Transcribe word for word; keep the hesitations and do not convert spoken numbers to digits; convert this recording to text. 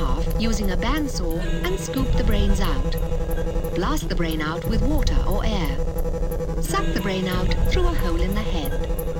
half using a bandsaw and scoop the brains out. Blast the brain out with water or air. Suck the brain out through a hole in the head.